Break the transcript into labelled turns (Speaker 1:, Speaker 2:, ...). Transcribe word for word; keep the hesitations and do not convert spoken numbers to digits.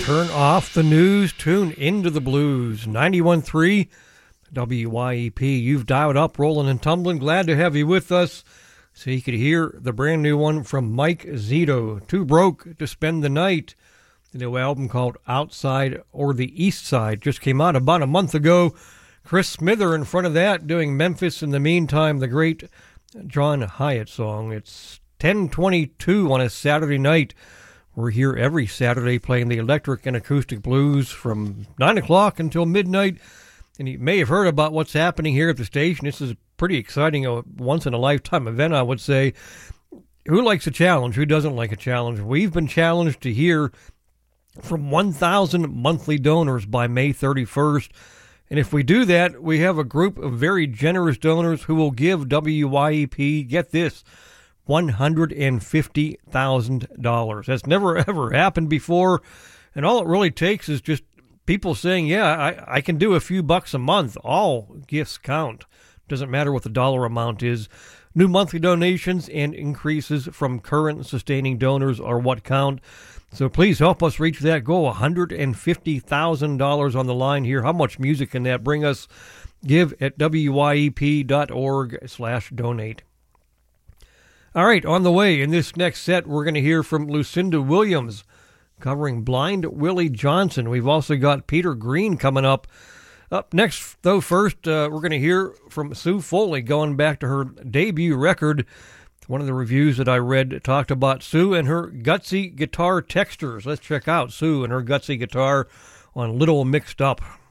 Speaker 1: Turn off the news, tune into the blues. ninety-one point three W Y E P. You've dialed up, rolling and tumbling. Glad to have you with us so you could hear the brand new one from Mike Zito. Too Broke to Spend the Night. The new album called Outside or the East Side just came out about a month ago. Chris Smither in front of that doing Memphis in the Meantime, the great John Hyatt song. It's ten twenty-two on a Saturday night. We're here every Saturday playing the electric and acoustic blues from nine o'clock until midnight. And you may have heard about what's happening here at the station. This is a pretty exciting, a once-in-a-lifetime event, I would say. Who likes a challenge? Who doesn't like a challenge? We've been challenged to hear from one thousand monthly donors by May thirty-first. And if we do that, we have a group of very generous donors who will give W Y E P, get this, one hundred fifty thousand dollars. That's never, ever happened before. And all it really takes is just people saying, yeah, I, I can do a few bucks a month. All gifts count. Doesn't matter what the dollar amount is. New monthly donations and increases from current sustaining donors are what count. So please help us reach that goal. one hundred fifty thousand dollars on the line here. How much music can that bring us? Give at W Y E P dot org slash donate. All right, on the way, in this next set, we're going to hear from Lucinda Williams covering Blind Willie Johnson. We've also got Peter Green coming up. Up next, though, first, uh, we're going to hear from Sue Foley going back to her debut record. One of the reviews that I read talked about Sue and her gutsy guitar textures. Let's check out Sue and her gutsy guitar on Little Mixed Up.